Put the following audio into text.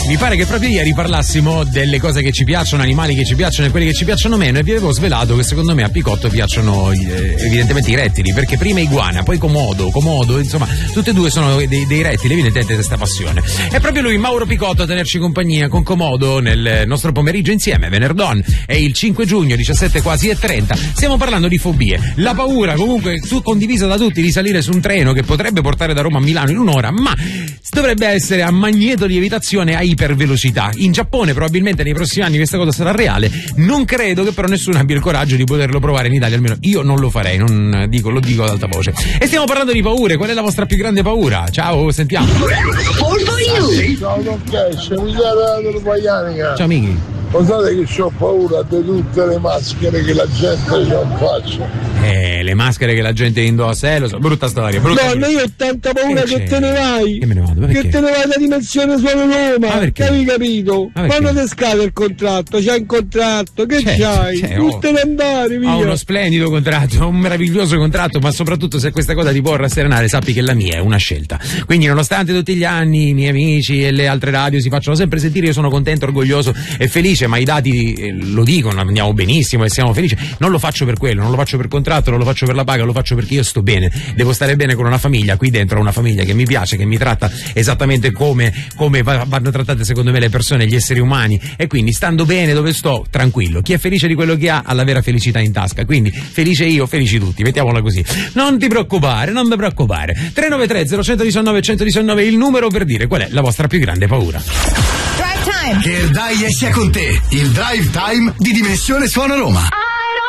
Mi pare che proprio ieri parlassimo delle cose che ci piacciono, animali che ci piacciono e quelli che ci piacciono meno, e vi avevo svelato che secondo me a Picotto piacciono evidentemente i rettili, perché prima iguana, poi comodo, insomma, tutte e due sono dei rettili, evidentemente questa passione. È proprio lui, Mauro Picotto, a tenerci compagnia con Comodo nel nostro pomeriggio insieme, venerdì, è il 5 giugno, 17 quasi e 30, stiamo parlando di fobie, la paura comunque condivisa da tutti di salire su un treno che potrebbe portare da Roma a Milano in un'ora, ma dovrebbe essere a magneto di evitazione a ipervelocità. In Giappone probabilmente nei prossimi anni questa cosa sarà reale, non credo che però nessuno abbia il coraggio di poterlo provare in Italia, almeno io non lo farei, lo dico ad alta voce. E stiamo parlando di paure, qual è la vostra più grande paura? Ciao, sentiamo. Ciao, non cash, mi sa ciao amici. Pensate che ho paura di tutte le maschere che la gente c'ha in faccia. Le maschere che la gente indossa, lo so, brutta storia. No, io ho tanta paura che te ne vai. Che me ne vado? Che te ne vai da dimensione solo Roma. Che avevi capito? Quando ti scade il contratto? C'hai un contratto, che c'hai? Non te ne andare via. Ho uno splendido contratto, un meraviglioso contratto, ma soprattutto se questa cosa ti può rasserenare, sappi che la mia è una scelta. Quindi nonostante tutti gli anni i miei amici e le altre radio si facciano sempre sentire, io sono contento, orgoglioso e felice, ma i dati lo dicono, andiamo benissimo e siamo felici. Non lo faccio per quello, non lo faccio per contratto, non lo faccio per la paga, lo faccio perché io sto bene, devo stare bene con una famiglia, qui dentro una famiglia che mi piace, che mi tratta esattamente come vanno trattate secondo me le persone, gli esseri umani, e quindi stando bene dove sto, tranquillo. Chi è felice di quello che ha la vera felicità in tasca, quindi felice io, felici tutti, mettiamola così. Non mi preoccupare. 393 0119 119 il numero per dire qual è la vostra più grande paura. Drive Time. Che il Dai sia con te, il Drive Time di Dimensione Suono Roma.